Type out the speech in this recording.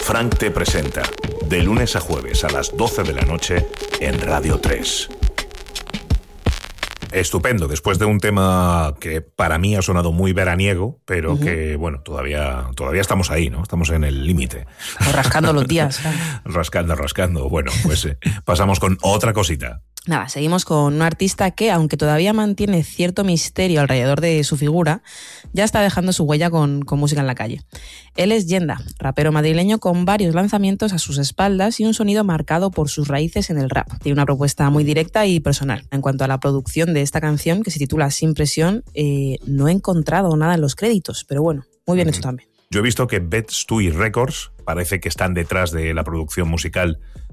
Frank te presenta, de lunes a jueves a las 12 de la noche en Radio 3. Estupendo, después de un tema que para mí ha sonado muy veraniego, pero que, bueno, todavía estamos ahí, ¿no? Estamos en el límite. Rascando los días. Rascando. Bueno, pues pasamos con otra cosita. Nada, seguimos con un artista que, aunque todavía mantiene cierto misterio alrededor de su figura, ya está dejando su huella con música en la calle. Él es Yenda, rapero madrileño con varios lanzamientos a sus espaldas y un sonido marcado por sus raíces en el rap. Tiene una propuesta muy directa y personal. En cuanto a la producción de esta canción, que se titula Sin Presión, no he encontrado nada en los créditos, pero bueno, muy bien hecho también. Yo he visto que Bet Stewie Records parece que están detrás de la producción musical